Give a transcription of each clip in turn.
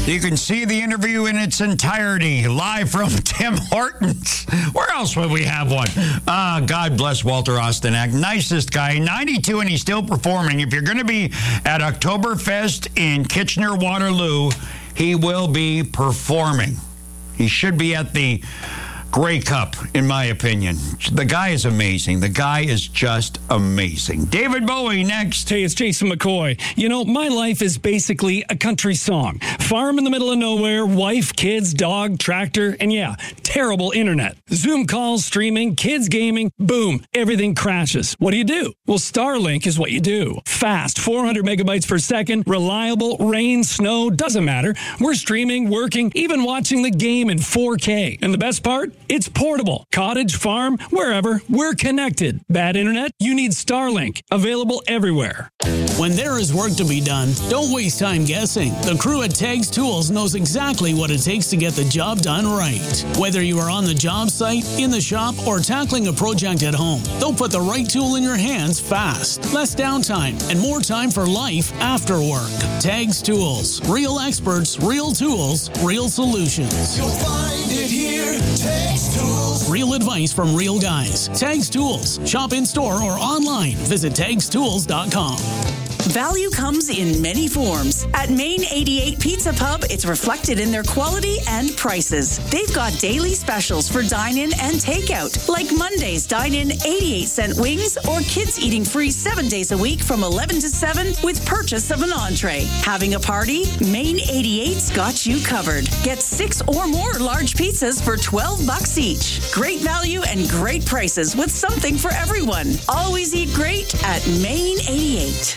You can see the interview in its entirety live from Tim Hortons. Where else would we have one? God bless Walter Ostanek. Nicest guy, 92, and he's still performing. If you're going to be at Oktoberfest in Kitchener-Waterloo, he will be performing. He should be at the Grey Cup, in my opinion. The guy is amazing. The guy is just amazing. David Bowie next. Hey, it's Jason McCoy. You know, my life is basically a country song. Farm in the middle of nowhere, wife, kids, dog, tractor, and yeah, terrible internet. Zoom calls, streaming, kids gaming, boom, everything crashes. What do? Well, Starlink is what you do. Fast, 400 megabytes per second, reliable, rain, snow, doesn't matter. We're streaming, working, even watching the game in 4K. And the best part? It's portable. Cottage, farm, wherever, we're connected. Bad internet? You need Starlink. Available everywhere. When there is work to be done, don't waste time guessing. The crew at Tags Tools knows exactly what it takes to get the job done right. Whether you are on the job site, in the shop, or tackling a project at home, they'll put the right tool in your hands fast. Less downtime and more time for life after work. Tags Tools. Real experts, real tools, real solutions. You'll find it here. Tags Tools. Real advice from real guys. Tags Tools. Shop in store or online. Visit tagstools.com. Value comes in many forms. At Main 88 Pizza Pub, it's reflected in their quality and prices. They've got daily specials for dine-in and takeout, like Monday's dine-in 88-cent wings or kids eating free 7 days a week from 11 to 7 with purchase of an entree. Having a party? Main 88's got you covered. Get 6 or more large pizzas for $12 each. Great value and great prices with something for everyone. Always eat great at Main 88.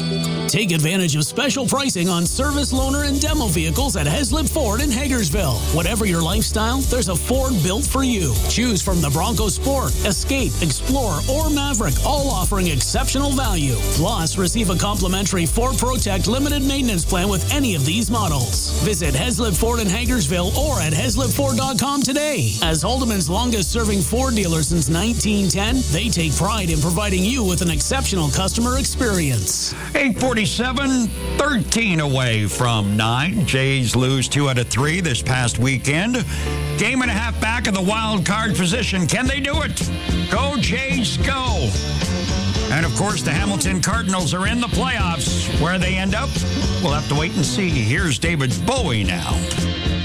Take advantage of special pricing on service, loaner, and demo vehicles at Heslip Ford in Hagersville. Whatever your lifestyle, there's a Ford built for you. Choose from the Bronco Sport, Escape, Explorer, or Maverick, all offering exceptional value. Plus, receive a complimentary Ford Protect limited maintenance plan with any of these models. Visit Heslip Ford in Hagersville or at HeslipFord.com today. As Haldeman's longest-serving Ford dealer since 1910, they take pride in providing you with an exceptional customer experience. 8:47, 13 away from 9. Jays lose 2 out of 3 this past weekend. Game and a half back in the wild card position. Can they do it? Go Jays, go. And, of course, the Hamilton Cardinals are in the playoffs. Where they end up, we'll have to wait and see. Here's David Bowie now.